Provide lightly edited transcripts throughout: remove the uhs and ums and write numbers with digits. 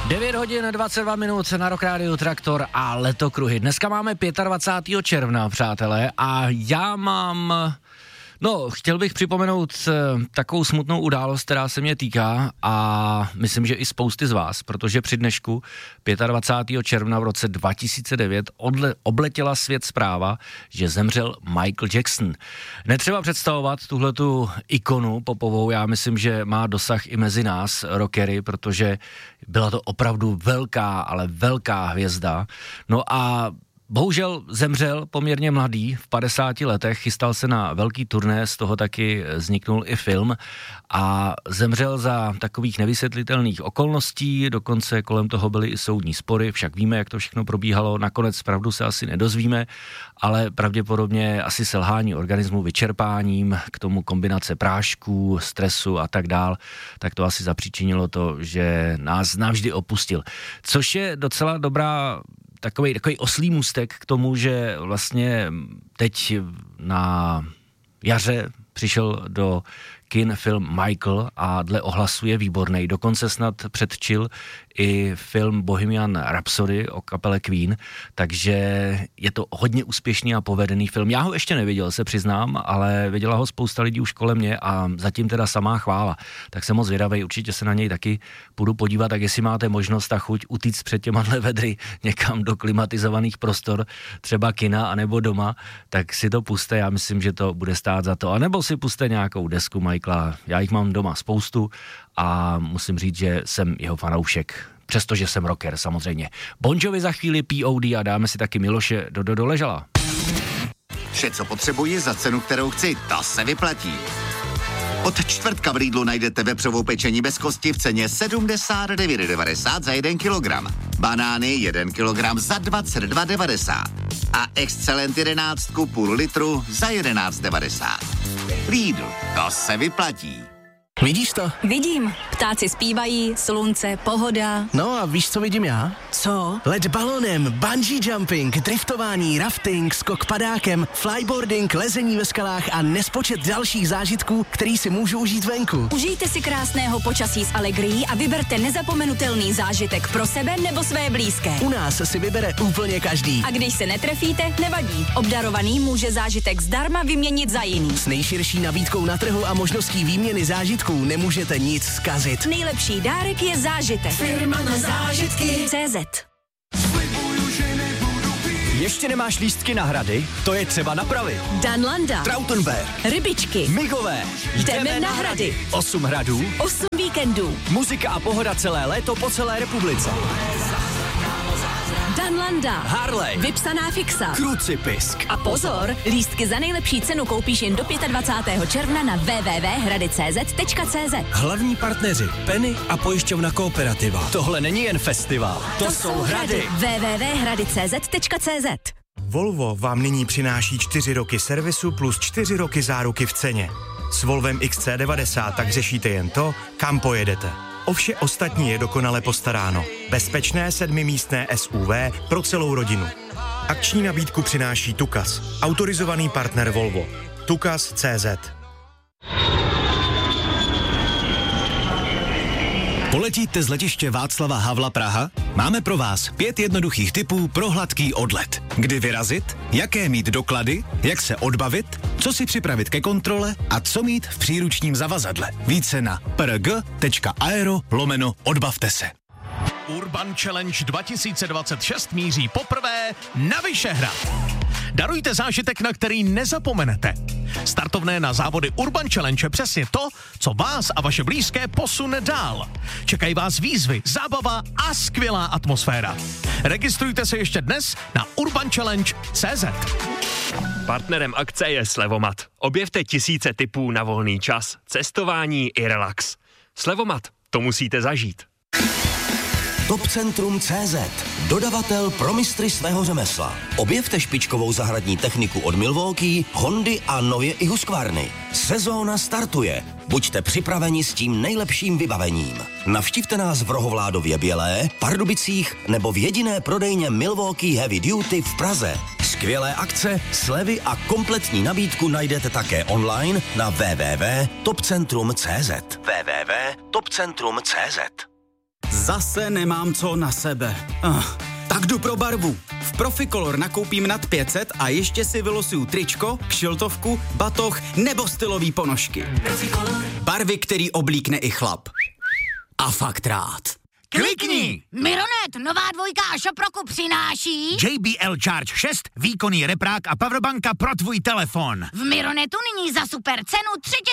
9 hodin 22 minut na Rock Radio Traktor a Letokruhy. Dneska máme 25. června, přátelé, a já mám... chtěl bych připomenout takovou smutnou událost, která se mě týká a myslím, že i spousty z vás, protože při dnešku 25. června v roce 2009 obletěla svět zpráva, že zemřel Michael Jackson. Netřeba představovat tuhletu ikonu popovou, já myslím, že má dosah i mezi nás, rockery, protože byla to opravdu velká, ale velká hvězda. No a bohužel zemřel poměrně mladý, v 50 letech, chystal se na velký turné, z toho taky vzniknul i film a zemřel za takových nevysvětlitelných okolností, dokonce kolem toho byly i soudní spory, však víme, jak to všechno probíhalo, nakonec pravdu se asi nedozvíme, ale pravděpodobně asi selhání organismu vyčerpáním, k tomu kombinace prášků, stresu a tak dál, tak to asi zapříčinilo to, že nás navždy opustil. Což je docela dobrá takový oslý můstek k tomu, že vlastně teď na jaře přišel do kin film Michael a dle ohlasu je výborný. Dokonce snad předčil i film Bohemian Rhapsody o kapele Queen, takže je to hodně úspěšný a povedený film. Já ho ještě neviděl, se přiznám, ale viděla ho spousta lidí už kolem mě a zatím teda samá chvála. Tak jsem moc zvědavej, určitě se na něj taky půjdu podívat, tak jestli máte možnost a chuť utíct před těmahle vedry někam do klimatizovaných prostor, třeba kina anebo doma, tak si to puste, já myslím, že to bude stát za to. A nebo si puste nějakou desku Michaela, já jich mám doma spoustu a musím říct, že jsem jeho fanoušek, přestože jsem rocker samozřejmě. Bon Jovi za chvíli, POD a dáme si taky Miloše do Ležala. Vše, co potřebuji za cenu, kterou chci, to se vyplatí. Od čtvrtka v Lidlu najdete vepřovou pečení bez kosti v ceně 79,90 za 1 kilogram. Banány 1 kilogram za 22,90. A Excellent 11 půl litru za 11,90. Lidl, to se vyplatí. Vidíš to? Vidím. Ptáci zpívají, slunce, pohoda. No a víš, co vidím já? Co? Let balonem, bungee jumping, driftování, rafting, skok padákem, flyboarding, lezení ve skalách a nespočet dalších zážitků, který si můžu užít venku. Užijte si krásného počasí s Allegrií a vyberte nezapomenutelný zážitek pro sebe nebo své blízké. U nás si vybere úplně každý. A když se netrefíte, nevadí. Obdarovaný může zážitek zdarma vyměnit za jiný. S nejširší nabídkou na trhu a možností výměny zážitků nemůžete nic zkazit. Nejlepší dárek je zážitek. Firma na zážitky CZ. Ještě nemáš lístky na hrady? To je třeba napravit. Danlanda, Trautenberg, Rybičky, Migové. Jdeme na hrady. 8 hradů, 8 víkendů. muzika a pohoda celé léto po celé republice. Danlanda, Harley, vypsaná fixa. Krucipisk. A pozor, lístky za nejlepší cenu koupíš jen do 25. června na www.hradicz.cz. Hlavní partneři Penny a pojišťovna Kooperativa. Tohle není jen festival, to jsou hrady. www.hradicz.cz. Volvo vám nyní přináší 4 roky servisu plus 4 roky záruky v ceně. S Volvem XC90 tak řešíte jen to, kam pojedete. O vše ostatní je dokonale postaráno. Bezpečné 7místné SUV pro celou rodinu. Akční nabídku přináší Tukas, autorizovaný partner Volvo. Tukas.cz. Poletíte z letiště Václava Havla Praha? Máme pro vás 5 jednoduchých tipů pro hladký odlet. Kdy vyrazit, jaké mít doklady, jak se odbavit, co si připravit ke kontrole a co mít v příručním zavazadle. Více na prg.aero/odbavte se. Urban Challenge 2026 míří poprvé na Vyšehrad. Darujte zážitek, na který nezapomenete. Startovné na závody Urban Challenge je přesně to, co vás a vaše blízké posune dál. Čekají vás výzvy, zábava a skvělá atmosféra. Registrujte se ještě dnes na urbanchallenge.cz. Partnerem akce je Slevomat. Objevte tisíce tipů na volný čas, cestování i relax. Slevomat, to musíte zažít. Topcentrum.cz, dodavatel pro mistry svého řemesla. Objevte špičkovou zahradní techniku od Milwaukee, Hondy a nově i Husqvarny. Sezóna startuje. Buďte připraveni s tím nejlepším vybavením. Navštivte nás v Rohovládově Bělé, Pardubicích nebo v jediné prodejně Milwaukee Heavy Duty v Praze. Skvělé akce, slevy a kompletní nabídku najdete také online na www.topcentrum.cz. www.topcentrum.cz. Zase nemám co na sebe. Tak jdu pro barvu. V Proficolor nakoupím nad 500 a ještě si vylosuju tričko, kšiltovku, batoh nebo stylový ponožky. Barvy, který oblíkne i chlap. A fakt rád. Klikni! Mironet, nová dvojka a Šoproku přináší JBL Charge 6, výkonný reprák a powerbanka pro tvůj telefon. v Mironetu nyní za super cenu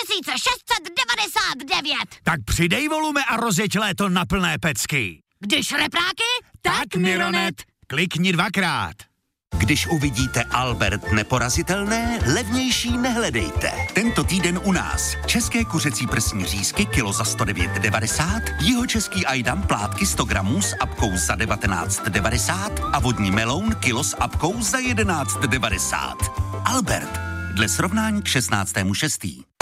3699. Tak přidej volume a rozjeď léto na plné pecky. Když repráky, tak Mironet. Klikni 2krát. Když uvidíte Albert neporazitelné, levnější nehledejte. Tento týden u nás. České kuřecí prsní řízky kilo za 109,90, jihočeský ajdam plátky 100 gramů s apkou za 19,90 a vodní meloun kilo s apkou za 11,90. Albert, dle srovnání k 16.6.